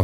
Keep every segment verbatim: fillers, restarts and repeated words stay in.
a,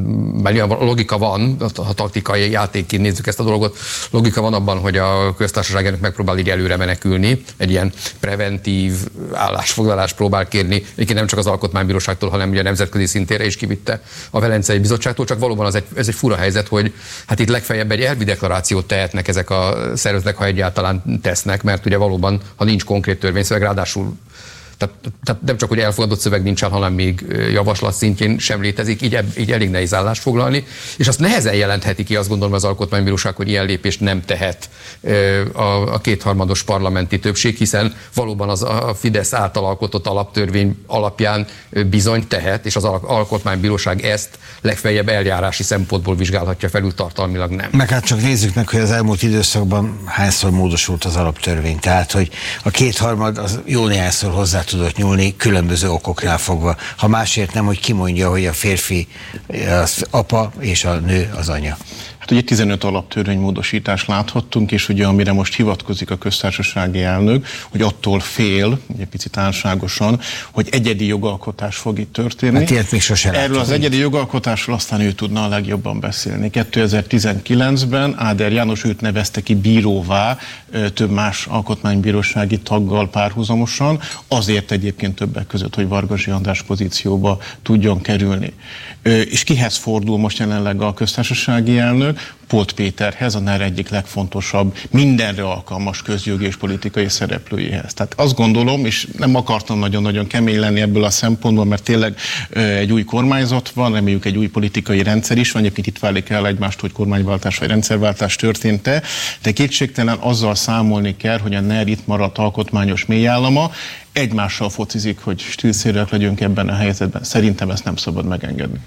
a logika van, a taktikai játékként nézzük ezt a dolgot, logika van abban, hogy a köztársaság elnök megpróbál így előre menekülni, egy ilyen preventív állásfoglalást próbál kérni, egyébként nem csak az Alkotmánybíróságtól, hanem ugye a nemzetközi szintére is kivitte a Velencei Bizottságtól, csak valóban az egy, ez egy fura helyzet, hogy hát itt legfeljebb egy elvi deklarációt tehetnek ezek a szervezetek, ha egyáltalán tesznek, mert ugye valóban, ha nincs konkrét törvényszöveg, ráadásul Tehát, tehát nem csak, hogy elfogadott szöveg nincsen, hanem még javaslat szintjén sem létezik, így, így elég nehéz állást foglalni, és azt nehezen jelentheti ki, azt gondolom az Alkotmánybíróság, hogy ilyen lépést nem tehet a, a kétharmados parlamenti többség, hiszen valóban az a Fidesz által alkotott alaptörvény alapján bizony tehet, és az Alkotmánybíróság ezt legfeljebb eljárási szempontból vizsgálhatja felül, tartalmilag nem. Meg hát csak nézzük meg, hogy az elmúlt időszakban hányszor módosult az alaptörvény, tehát hogy a kétharmad az jó néhányszor hozzá tudott nyúlni, különböző okoknál fogva. Ha másért nem, hogy kimondja, hogy a férfi az apa és a nő az anya. Hát ugye tizenöt alaptörvénymódosítást láthattunk, és ugye amire most hivatkozik a köztársasági elnök, hogy attól fél, ugye picit álságosan, hogy egyedi jogalkotás fog itt történni. Hát ilyet még sosem Erről láttam. az egyedi jogalkotásról aztán ő tudna a legjobban beszélni. kétezer-tizenkilencben Áder János őt nevezte ki bíróvá, több más alkotmánybírósági taggal párhuzamosan, azért egyébként többek között, hogy Vargasi András pozícióba tudjon kerülni. És kihez fordul most jelenleg a köztársasági elnök? Polt Péterhez, a NER egyik legfontosabb, mindenre alkalmas közjogi és politikai szereplőjéhez. Tehát azt gondolom, és nem akartam nagyon-nagyon kemény lenni ebből a szempontból, mert tényleg egy új kormányzat van, reméljük egy új politikai rendszer is van, egyébként itt válik el egymást, hogy kormányváltás vagy rendszerváltás történt-e, de kétségtelen azzal számolni kell, hogy a NER itt maradt alkotmányos mélyállama, egymással focizik, hogy stílszerűek legyünk ebben a helyzetben. Szerintem ezt nem szabad megengedni.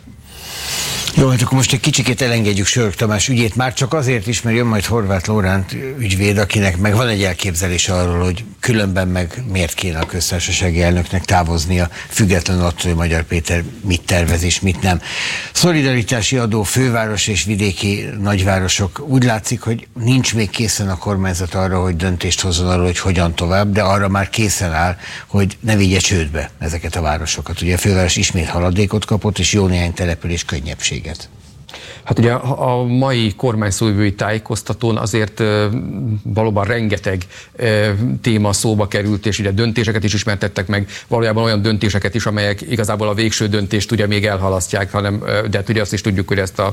Jó, hát akkor most egy kicsikét elengedjük Sörök Tamás ügyét, már csak azért is, mert jön majd Horváth Lóránt ügyvéd, akinek meg van egy elképzelése arról, hogy különben meg miért kéne a köztársasági elnöknek távoznia, függetlenül attól, hogy Magyar Péter mit tervez és mit nem. Szolidaritási adó, főváros és vidéki nagyvárosok. Úgy látszik, hogy nincs még készen a kormányzat arra, hogy döntést hozzon arról, hogy hogyan tovább, de arra már készen áll, hogy ne vigye csődbe ezeket a városokat. Ugye a főváros ismét haladékot kapott, és jó néhány település könnyebbség. Hát ugye a mai kormányszóvivői tájékoztatón azért valóban rengeteg téma szóba került, és ugye döntéseket is ismertettek meg, valójában olyan döntéseket is, amelyek igazából a végső döntést ugye még elhalasztják, hanem, de hát ugye azt is tudjuk, hogy ezt a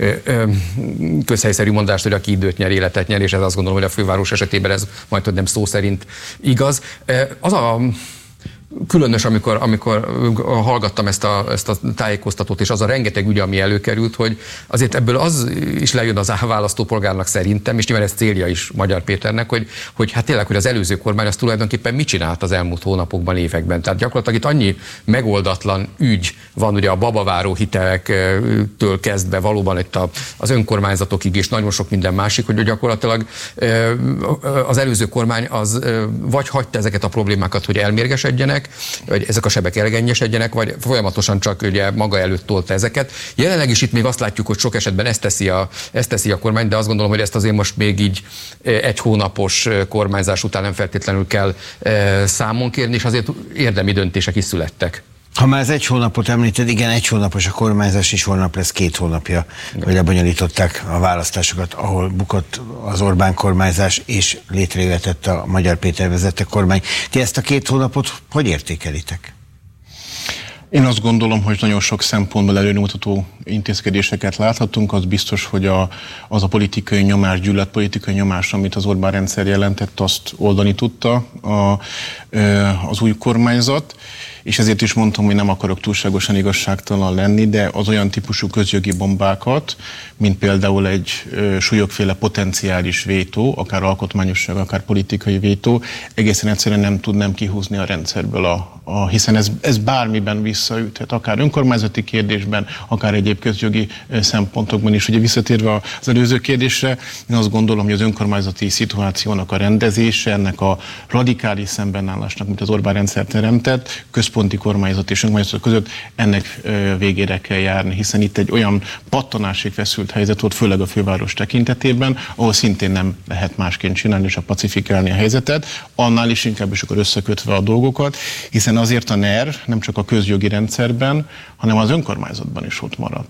közhelyszerű mondást, hogy aki időt nyer, életet nyer, és ez azt gondolom, hogy a főváros esetében ez majd hogy nem szó szerint igaz. Az a különös, amikor, amikor hallgattam ezt a, ezt a tájékoztatót, és az a rengeteg ügy, ami előkerült, hogy azért ebből az is lejön az választópolgárnak szerintem, és nyilván ez célja is Magyar Péternek, hogy, hogy hát tényleg, hogy az előző kormány az tulajdonképpen mit csinált az elmúlt hónapokban, években. Tehát gyakorlatilag itt annyi megoldatlan ügy van, ugye a babaváró hitelektől kezdve valóban itt a, az önkormányzatokig, és nagyon sok minden másik, hogy gyakorlatilag az előző kormány az vagy hagyta ezeket a problémákat, hogy elmérgesedjenek, hogy ezek a sebek elgennyesedjenek, vagy folyamatosan csak ugye maga előtt tolta ezeket. Jelenleg is itt még azt látjuk, hogy sok esetben ezt teszi a, ezt teszi a kormány, de azt gondolom, hogy ezt azért most még így egy hónapos kormányzás után nem feltétlenül kell számon kérni, és azért érdemi döntések is születtek. Ha már ez egy hónapot említed, igen, egy hónapos a kormányzás, és holnap lesz két hónapja, hogy lebonyolították a választásokat, ahol bukott az Orbán kormányzás, és létrejöhetett a Magyar Péter vezette kormány. Ti ezt a két hónapot hogy értékelitek? Én azt gondolom, hogy nagyon sok szempontból előremutató intézkedéseket láthatunk. Az biztos, hogy a, az a politikai nyomás, gyűlöletpolitikai nyomás, amit az Orbán rendszer jelentett, azt oldani tudta a, az új kormányzat. És ezért is mondtam, hogy nem akarok túlságosan igazságtalan lenni, de az olyan típusú közjogi bombákat, mint például egy ö, súlyokféle potenciális vétó, akár alkotmányosság, akár politikai vétó, egészen egyszerűen nem tudnám kihúzni a rendszerből, a, a, hiszen ez, ez bármiben visszaüthet, akár önkormányzati kérdésben, akár egyéb közjogi szempontokban is. Ugye visszatérve az előző kérdésre, én azt gondolom, hogy az önkormányzati szituációnak a rendezése, ennek a radikális szembenállásnak, mint az Orbán rendszer teremtett, központi kormányzat és önkormányzat között ennek végére kell járni, hiszen itt egy olyan pattanásig feszült helyzet volt, főleg a főváros tekintetében, ahol szintén nem lehet másként csinálni és a pacifikálni a helyzetet, annál is inkább is akkor összekötve a dolgokat, hiszen azért a NER nem csak a közjogi rendszerben, hanem az önkormányzatban is ott maradt.